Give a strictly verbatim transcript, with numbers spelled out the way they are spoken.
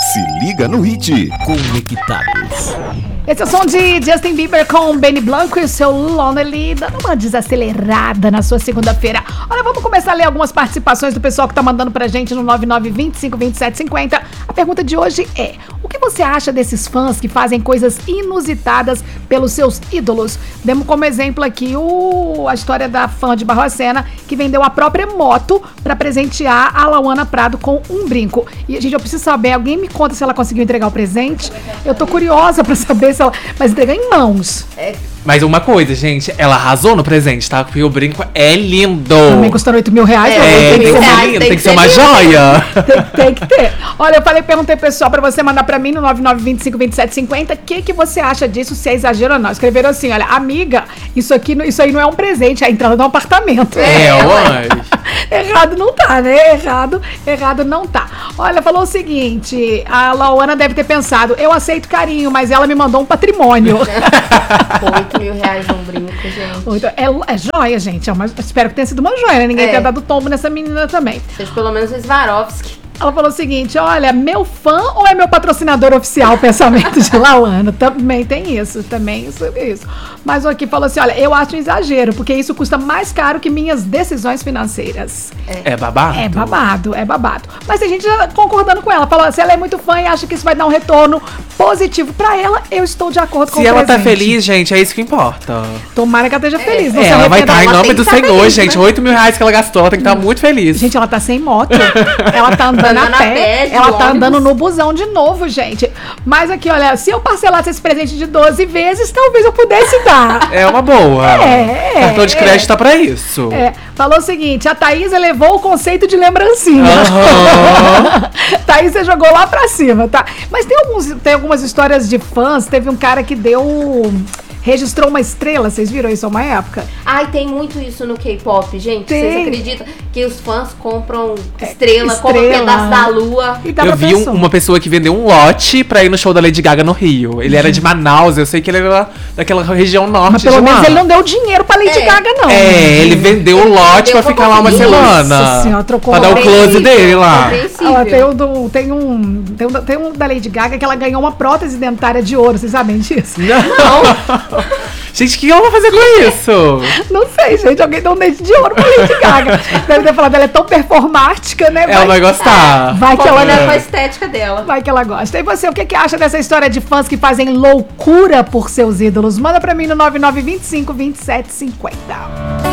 Se liga no hit. Conectados. Esse é o som de Justin Bieber com Benny Blanco e o seu Lonely, dando uma desacelerada na sua segunda-feira. Olha, vamos começar a ler algumas participações do pessoal que tá mandando pra gente no nove nove dois cinco, dois sete cinco zero. A pergunta de hoje é: o que você acha desses fãs que fazem coisas inusitadas pelos seus ídolos? Demos como exemplo aqui o, a história da fã de Barbacena que vendeu a própria moto pra presentear a Lauana Prado com um brinco. E, gente, eu preciso saber, alguém me conta se ela conseguiu entregar o presente? Eu tô curiosa pra saber se ela... Mas entregar em mãos. É. Mas uma coisa, gente, ela arrasou no presente, tá? Porque o brinco é lindo. Também custando oito mil reais. É, tem, tem que ser reais, lindo, tem tem que que ser ser uma lindo. joia. Tem, tem que ter. Olha, eu falei, perguntei pro pessoal pra você mandar pra mim no nove nove dois cinco, dois sete cinco zero. O que, que você acha disso, se é exagero ou não? Escreveram assim, olha, amiga, isso aqui, isso aí não é um presente, é a entrada de um apartamento. É, uai. Errado não tá, né? Errado, errado não tá. Olha, falou o seguinte, a Lauana deve ter pensado, eu aceito carinho, mas ela me mandou um patrimônio. oito mil reais num brinco, gente. Então, é, é joia, gente. É uma, espero que tenha sido uma joia, né? Ninguém É. tenha dado tombo nessa menina também. Seja pelo menos o Swarovski. Ela falou o seguinte, olha, meu fã ou é meu patrocinador oficial? Pensamento de Lauana. Também tem isso, também isso, isso. Mas o aqui falou assim, olha, eu acho um exagero, porque isso custa mais caro que minhas decisões financeiras. É babado? É babado, é babado. Mas tem gente já concordando com ela. Falou, se ela é muito fã e acha que isso vai dar um retorno positivo pra ela, eu estou de acordo com Se o ela tá presente. feliz, gente, é isso que importa. Tomara que ela esteja feliz. não É, se ela vai arrependa. estar em ela nome tem do que tá Senhor, feliz, gente. né? oito mil reais que ela gastou, ela tem que estar muito feliz. Gente, ela tá sem moto. Ela tá andando, Andando a a pé. pé, de ela tá ônibus. andando no busão de novo, gente. Mas aqui, olha, se eu parcelasse esse presente de doze vezes, talvez eu pudesse dar. É uma boa. É, é, Cartão de crédito tá pra isso. É, falou o seguinte, a Thaís elevou o conceito de lembrancinha. Aham. Thaís, você jogou lá pra cima, tá? Mas tem, alguns, tem algumas histórias de fãs. Teve um cara que deu... registrou uma estrela, vocês viram isso há uma época? Ai, tem muito isso no K-pop, gente. Tem. Vocês acreditam que os fãs compram estrela, compram um estrela. pedaço da lua? E dá Eu pra vi um- pessoa. uma pessoa que vendeu um lote pra ir no show da Lady Gaga no Rio. Ele era de Manaus, eu sei que ele era daquela região norte Mas pelo de lá. menos ele não deu dinheiro pra Lady É. Gaga, não. É, ele vendeu o lote Vendeu pra pra ficar lá uma conseguir. semana. Nossa senhora, trocou Pra dar o uma- close dele lá. Compreensível. Ela tem um, do- tem, um, tem, um, tem um da Lady Gaga que ela ganhou uma prótese dentária de ouro, vocês sabem disso? Não. Gente, o que ela vai fazer com isso? Não sei, gente, alguém deu um dente de ouro pra Lady Gaga. Deve ter falado, ela é tão performática, né? Ela vai gostar. vai que ela, Combina né? com a estética dela. Vai que ela gosta. E você, o que, que acha dessa história de fãs que fazem loucura por seus ídolos? Manda pra mim no nove nove dois cinco, dois sete cinco zero.